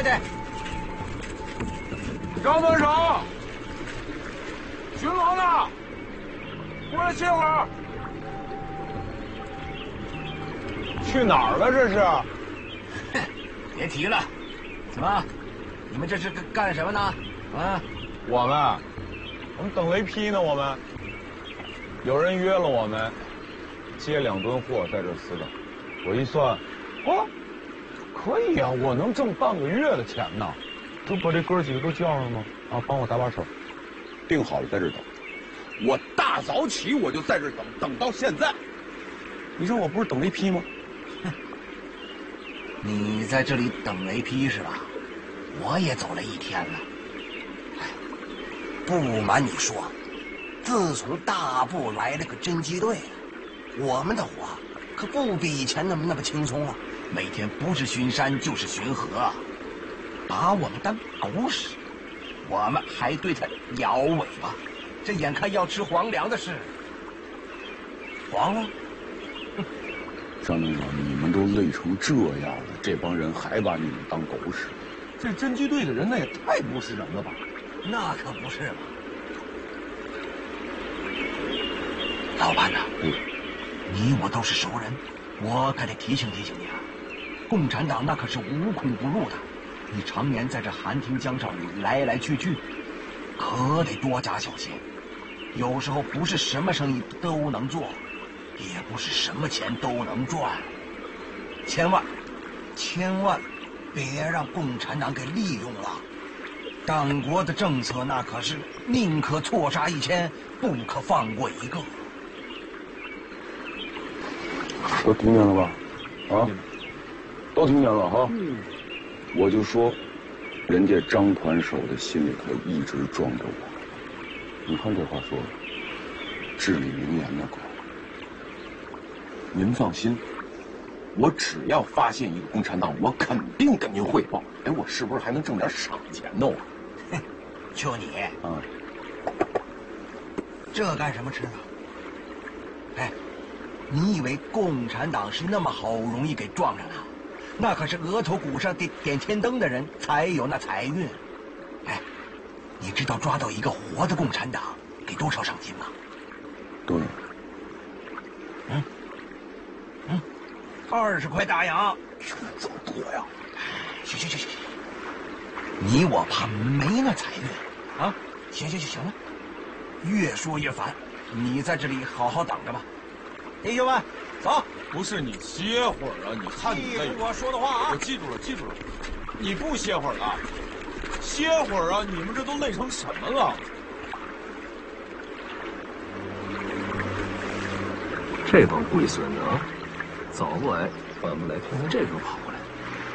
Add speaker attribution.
Speaker 1: 快点！
Speaker 2: 张本手，巡逻呢，过来歇会儿。去哪儿了？这是？
Speaker 1: 哼，别提了。怎么？你们这是干什么呢？啊？
Speaker 2: 我们等雷劈呢。我们有人约了我们，接2吨货在这儿死等。我一算，哦，可以啊，我能挣半个月的钱呢。都把这哥几个都叫上了吗？啊，帮我搭把手。
Speaker 3: 定好了，在这儿等。我大早起我就在这儿等，等到现在。你说我不是等雷劈吗？
Speaker 1: 哼，你在这里等雷劈是吧？我也走了1天了。不瞒你说，自从大部来了个侦缉队，我们的活可不比以前那么轻松了。每天不是巡山就是巡河，把我们当狗屎，我们还对他摇尾巴，这眼看要吃皇粮的事。黄了？
Speaker 3: 张队长，你们都累成这样了，这帮人还把你们当狗屎？这侦缉队的人那也太不是人了吧？
Speaker 1: 那可不是嘛。老潘呐，你我都是熟人，我可得提醒提醒你啊。共产党那可是无孔不入的，你常年在这韩亭江上来来去去，可得多加小心。有时候不是什么生意都能做，也不是什么钱都能赚，千万别让共产党给利用了。党国的政策那可是宁可错杀1000，不可放过1个。
Speaker 3: 都听见了吧？啊，都听见了哈。我就说，人家张团手的心里头一直装着我。你看这话说的，至理名言呢，哥。您放心，我只要发现一个共产党，我肯定跟您汇报。哎，我是不是还能挣点赏钱呢？
Speaker 1: 就你
Speaker 3: 啊，
Speaker 1: 这干什么吃呢？哎，你以为共产党是那么好容易给撞上了？那可是额头骨上点天灯的人才有那财运。哎，你知道抓到一个活的共产党给多少赏金吗？
Speaker 3: 多少
Speaker 1: ？20块大洋。
Speaker 3: 这么多呀？
Speaker 1: 行，你我怕没那财运啊！行了，越说越烦。你在这里好好等着吧，弟兄们，走。
Speaker 2: 不是你歇会儿啊！你看你累。
Speaker 1: 记住我说的话啊！
Speaker 2: 我记住了。你不歇会儿了？歇会儿啊！你们这都累成什么了？
Speaker 4: 这帮龟孙子啊，早不来，反不来，天天这时候跑过来。